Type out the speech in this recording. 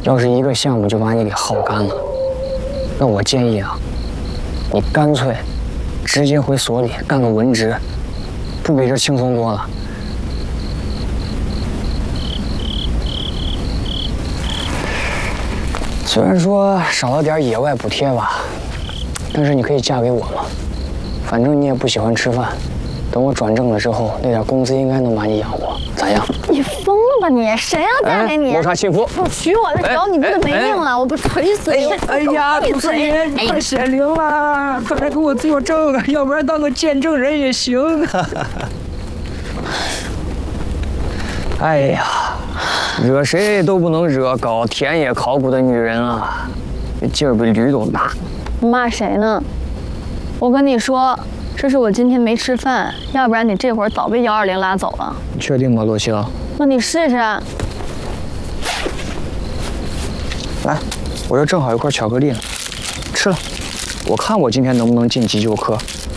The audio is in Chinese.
要是一个项目就把你给耗干了，那我建议啊，你干脆直接回所里干个文职，不比这轻松多了。虽然说少了点野外补贴吧，但是你可以嫁给我嘛，反正你也不喜欢吃饭。等我转正了之后，那点工资应该能把你养活，咋样？ 你疯了吧你？谁要嫁给你？ 谋杀幸福！ 不娶我的时候你不就没命了？我不锤死你！ 哎呀，杜四爷，你快显灵了，快来给我作证，要不然当个见证人也行。 哎呀，惹谁都不能惹搞田野考古的女人啊！这劲儿比驴都大。 你骂谁呢？我跟你说。这是我今天没吃饭，要不然你这会儿早被120拉走了。 你确定吗，洛星？ 那你试试。 来，我这正好有块巧克力呢，吃了。我看我今天能不能进急救科。